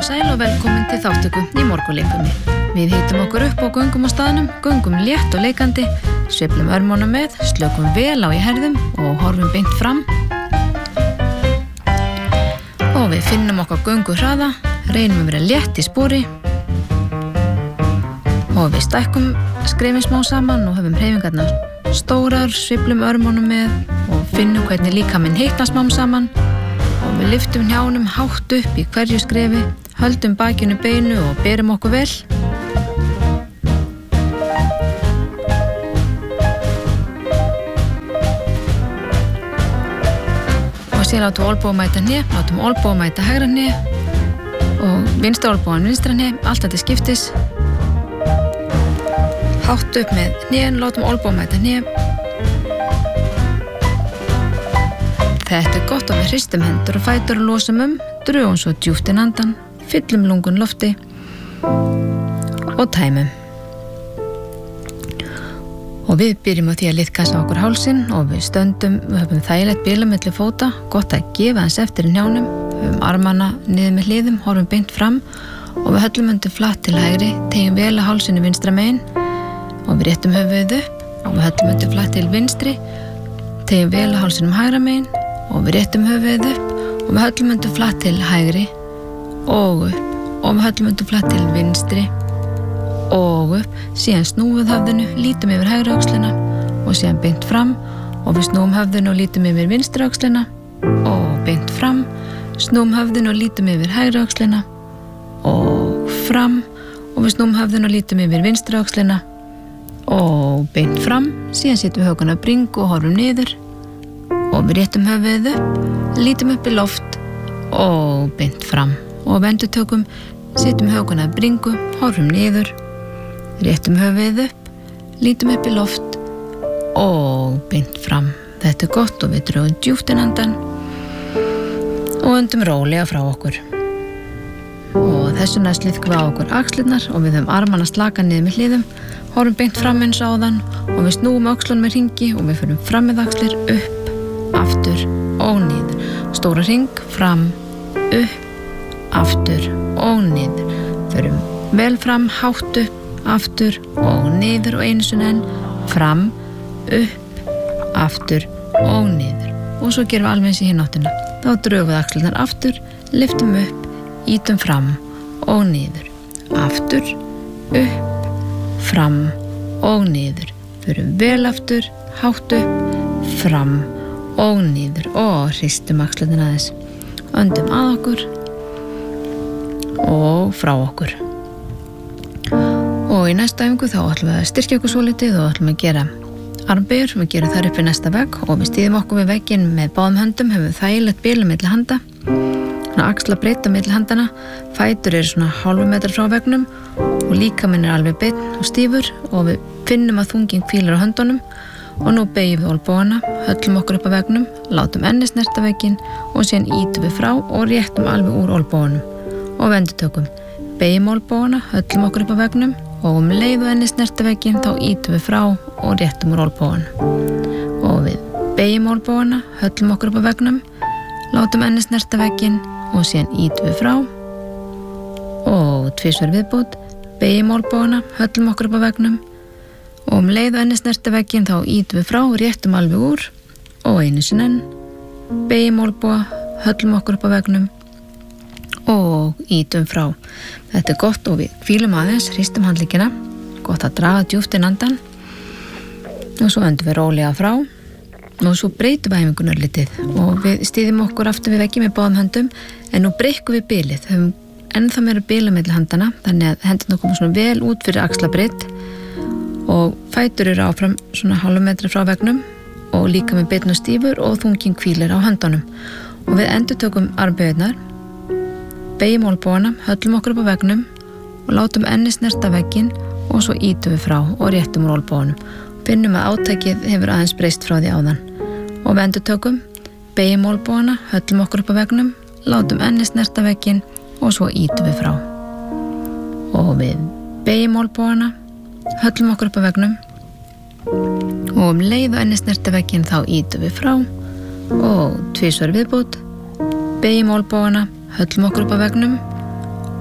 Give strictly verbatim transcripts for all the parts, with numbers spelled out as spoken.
sæl og velkomin til þáttöku í morgunleikunni. Við hitum okkur upp og göngum á staðnum, göngum létt og leikandi, sveiflum örmónum með, slökum vel á í herðum og horfum beint fram. Og við finnum okkar göngu hraða, reynum að vera létt í spori og við stækkum skrefin smá saman og höfum hreyfingarnar stórar, sveiflum örmónum með og finnum hvernig líkaminn hitnar smám saman. Og við lyftum hnjánum hátt upp í hverju skrefi, höldum bakinu beinu og berum okkur vel. Og síðan látum olnboga mæta hné, látum olnboga mæta hægra hné og vinstra olnbogan vinstra hné, allt þetta skiptis. Hátt upp með hnén, látum olnboga mæta hné. Þetta er gott og við hristum hendur og fætur og losum um, drögum svo djúpt inn andan, fyllum lungun lofti og tæmum. Og við byrjum á því að liðkassa okkur hálsinn og við stöndum, við höfum þægilegt bila milli fóta, gott að gefa hans eftir í hnjánum, höfum armana niður með hliðum, horfum beint fram og við höllum undir flatt til hægri, tegjum vel að hálsinu vinstra megin og við réttum höfuðið upp og við höllum undir flatt til vinstri, tegjum vel að hálsinum hægra megin og við réttum höfuðið upp og við höllum undir flatt til hægri og upp og við höllum undir flatt til vinstri og upp, síðan snúum höfðinu, lítum yfir hægri öxlina og síðan beint fram og við snúum höfðinu og lítum yfir vinstri öxlina og beint fram, snúum höfðinu og lítum yfir hægri öxlina og fram og við snúum höfðinu og lítum yfir vinstri öxlina og beint fram, síðan setjum við hökuna á bringu og horfum niður og við réttum höfuðið upp, lítum upp í loft og beint fram og við endurtökum, setjum hökuna á bringu, horfum niður, réttum höfuðið upp, lítum upp í loft og beint fram. Þetta er gott og við drögum djúpt inn andan og öndum rólega frá okkur. Og þessu næst liðkum við á okkur axlirnar og við höfum armana slaka niður með hliðum, horfum beint fram eins áðan og við snúum öxlunum með hringi og við förum fram með axlir upp, aftur og niður. Stóra hring, fram, upp, aftur og niður. Förum vel fram, hátt upp, aftur og niður og einu sinni enn, fram, upp, aftur og niður. Og svo gerum við alveg eins í hinn áttina. Þá drögum við axlirnar aftur, lyftum upp, ítum fram og niður. Aftur, upp, fram og niður. Förum vel aftur, hátt upp, fram og niður og hristum axlirnar aðeins. Öndum að okkur og frá okkur. Og í næsta æfingu þá ætlum við að styrkja okkur svolítið og ætlum að gera armbeygjur. Við gerum þar upp í næsta vegg og við stýðum okkur við vegginn með báðum höndum, hefur þægilegt bil milli handa, svona axla breyta milli handana, fætur eru svona hálfu metra frá veggnum og líkaminn er alveg beinn og stífur og við finnum að þunginn hvílir á höndunum. Og nú beygjum við olnbogana, höllum okkur upp á veggnum, látum ennið snerta vegginn og síðan ítum við frá og réttum alveg úr olnboganum. Og við endurtökum, beygjum olnbogana, höllum okkur upp á veggnum og um leið og ennið snerta vegginn þá ítum við frá og réttum úr olnboganum. Og við beygjum olnbogana, höllum okkur upp á veggnum, látum ennið snerta vegginn og síðan ítum við frá og tvisvar viðbót, beygjum olnbogana, höllum okkur upp á veggnum og um leið og ennið snerta vegginn þá ítum við frá og réttum alveg úr og einu sinni enn, beygjum olnboga, höllum okkur upp á veggnum og ítum frá. Þetta er gott og við hvílum aðeins, hristum handleggina, gott að draga djúpt inn andan og svo öndum við rólega frá og svo breytum við æfingunar litið og við stýðum okkur aftur við vegginn með báðum höndum en nú breykum við bilið, höfum ennþá meira bila milli handana þannig að hendurnar koma svona vel út fyrir axlabreidd og fætur eru áfram svona hálfu metra frá veggnum og líka með beinn og stífur og þunginn hvílir á höndunum og við endurtökum armbeygjurnar, beygjum olnbogana, höllum okkur upp á veggnum og látum ennið snerta vegginn og svo ítum við frá og réttum úr olnboganum. Finnum að átækið hefur aðeins breyst frá því áðan og við endurtökum, beygjum olnbogana, höllum okkur upp á veggnum, látum ennið snerta vegginn og svo ítum við frá og við beygjum olnbogana, höllum okkur upp á veggnum og um leið og ennið snerta vegginn þá ítum við frá og tvisvar viðbót, beygjum olnbogana, höllum okkur upp á veggnum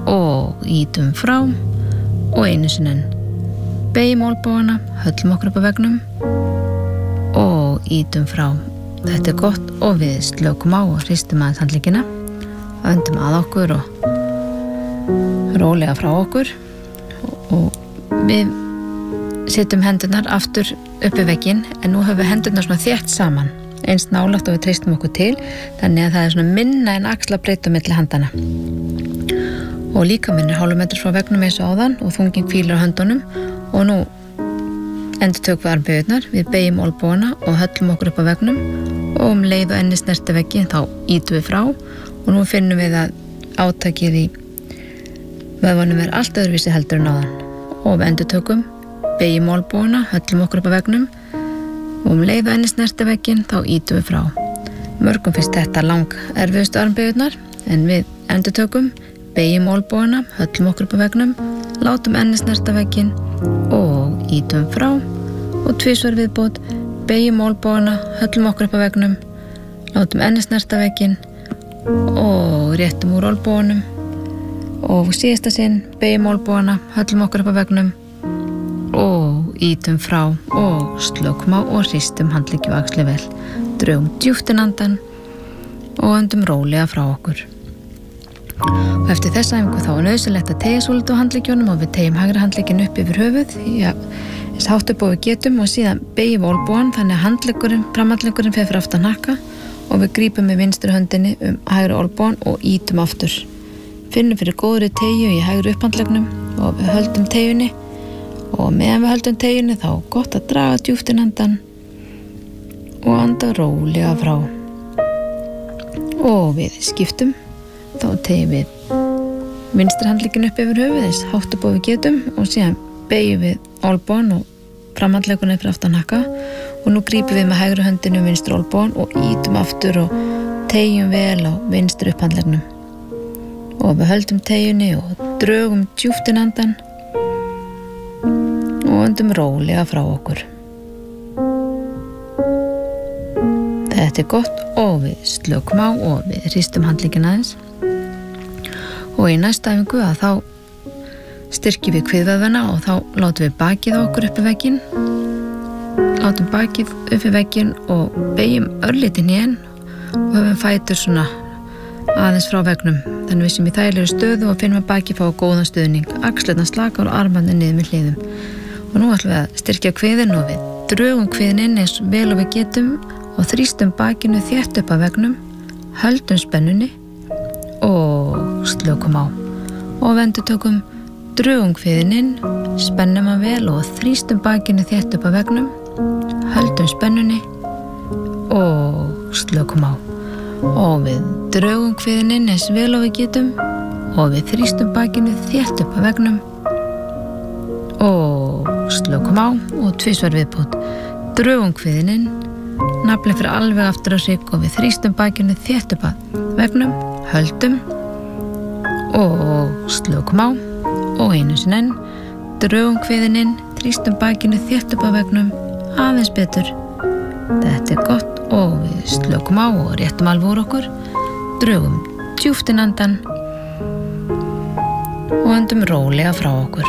og ítum frá og einu sinni enn. Beygjum olnbogana, höllum okkur upp á veggnum og ítum frá. Þetta er gott og við slökum á og hristum aðeins handleggina, öndum að okkur og rólega frá okkur og við setjum hendurnar aftur upp í vegginn, en nú höfum við hendurnar svona þétt saman, eins nálægt og við treystum okkur til, þannig að það er svona minna en axlabreidd á milli handana. Og líka minnir hálfur metr frá veggnum eins og áðan og þunginn hvílir á höndunum og nú endurtökum við armbeygurnar, við beygjum olnbogana og höllum okkur upp á veggnum og um leið og enni snerti vegginn þá ítum við frá og nú finnum við að átakið í vöðvanum er allt öðruvísi heldur en áðan og við endurtökum, beygjum olnbogana, höllum okkur upp á veggnum og um leið og enni snerti vegginn þá ítum við frá. Mörgum finnst þetta lang erfiðustu armbeygurnar en við endurtökum, beygjum olnbogana, höllum okkur upp á veggnum, látum enni snerta vegginn og ítum frá og tvisvar viðbót, beygjum olnbogana, höllum okkur upp á veggnum, látum enni snerta vegginn og réttum úr olnboganum og síðasta sinn, beygjum olnbogana, höllum okkur upp á veggnum og ítum frá og slökum á og hristum handleggi og axli vel. Drögum djúpt inn andann og öndum rólega frá okkur. Og eftir þessa æfingu þá er nauðsynlegt að teygja svolítið á handleggjónum og við teygjum hægri handlegginn upp yfir höfuð, já, eins hátt upp og við getum og síðan beygjum við olnbogann þannig að handleggurinn, framhandleggurinn fer fyrir aftan hnakka og við grípum með vinstri höndinni um hægri olnbogann og ítum aftur. Finnum fyrir góðri teygju í hægri upphandleggnum og við höldum teygjunni og meðan við höldum teygjunni þá er gott að draga djúpt inn andann og anda rólega frá. Og við skiptum, þá teygjum við vinstri handlegginn upp yfir höfuð eins hátt upp og við getum og síðan beygjum við olnbogann og framhandleggurinn fyrir aftan hnakka og nú grípum við með hægri höndinu um vinstri olnbogann og ítum aftur og teygjum vel á vinstri upphandleggnum og við höldum teygjunni og drögum djúpt inn andann og öndum rólega frá okkur. Þetta er gott og við slökum á og við hristum handlegginn aðeins og í næstu æfingu að þá styrkjum við kviðvöðvana og þá látum við bakið á okkur upp í vegginn, látum bakið upp í vegginn og beygjum örlítið hnén og höfum fætur svona aðeins frá veggnum, þannig við sem í þægilegri stöðu og finnum að bakið fá góðan stuðning, axlirnar slakar og armarnir niður með hliðum. Og nú ætlum við að styrkja kviðinn og við drögum kviðinn inn eins vel og við getum og þrýstum bakinu þétt upp að veggnum, höldum spennunni og slökum á og við endurtökum, drögum kviðinn inn, spennum hann vel og þrýstum bakinu þétt upp að veggnum, höldum spennunni og slökum á og við drögum kviðinn inn eins vel og við getum og við þrýstum bakinu þétt upp að veggnum og slökum á og tvisvar viðbót, drögum kviðinn inn, naflinn fyrir alveg aftur á hrygg og við þrýstum bakinu þétt upp að veggnum, höldum og slökum á og einu sinni enn, drögum kviðinn inn, þrýstum bakinu þétt upp að veggnum, aðeins betur. Þetta er gott og við slökum á og réttum alveg úr okkur, drögum djúpt inn andann og öndum rólega frá okkur.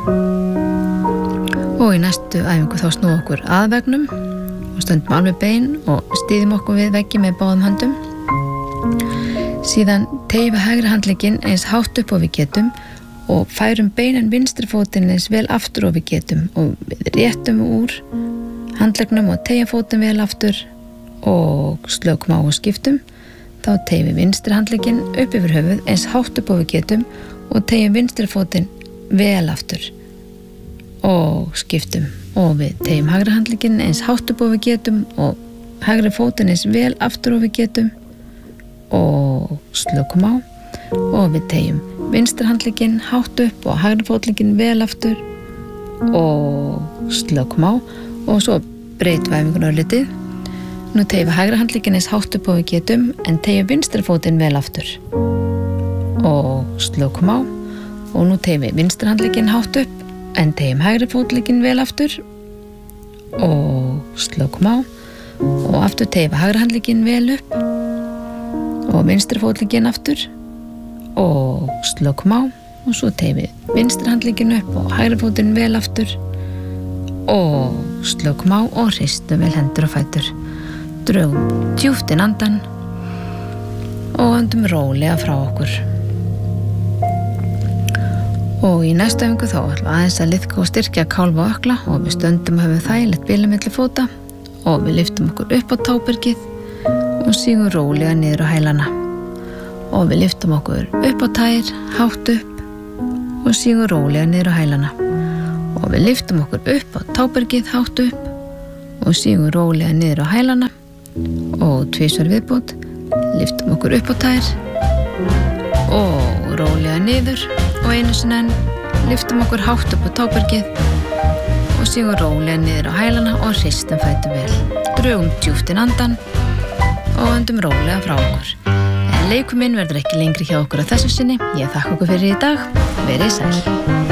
Og í næstu æfingu þá snúum okkur að veggnum og stöndum alveg bein og styðjum okkur við veggi með báðum höndum. Síðan teygjum við hægri handlegginn eins hátt upp og við getum og færum beinin vinstri fótinn eins vel aftur og við getum og við réttum úr handleggnum og teygjum fótinn vel aftur og slökum á og skiptum. Þá teygjum við vinstri handlegginn upp yfir höfuð eins hátt upp og við getum og teygjum vinstri fótinn vel aftur og skiptum og við teygjum hægri handlegginn eins hátt upp og við getum og hægri fótinn eins vel aftur og við getum og slökum á og við teygjum vinstri handlegginn hátt upp og hægri fótlegginn vel aftur og slökum á og svo breytum við æfingunni örlítið. Nú teygjum við hægri handlegginn eins hátt upp og við getum en teygjum vinstri fótinn vel aftur og slökum á og nú teygjum við vinstri handlegginn hátt upp en teygjum hægri fótlegginn vel aftur og slökum á og aftur teygjum við hægri handlegginn vel upp og vinstri fótlegginn aftur og slökum á og svo teymið vinstri handlegginn upp og hægri fótinn vel aftur og slökum á og hristum vel hendur og fætur. Drögum djúpt inn andann og öndum rólega frá okkur. Og í næstu æfingu þá ætlum við aðeins að liðka og styrkja kálfa og ökkla og við stöndum og höfum þægilegt bil á milli fóta og við lyftum okkur upp á tábergið og sígum rólega niður á hælana. Og við lyftum okkur upp á tær, hátt upp og sígum rólega niður á hælana. Og við lyftum okkur upp á tábergið, hátt upp og sígum rólega niður á hælana. Og tvisvar viðbót, lyftum okkur upp á tær og rólega niður og einu sinni enn lyftum okkur hátt upp á tábergið og sígum rólega niður á hælana og hristum fætur vel. Drögum djúpt inn andann og öndum rólega frá okkur. En leikur minn verður ekki lengri hjá okkur að þessu sinni. Ég þakka okkur fyrir í dag. Verið sæl.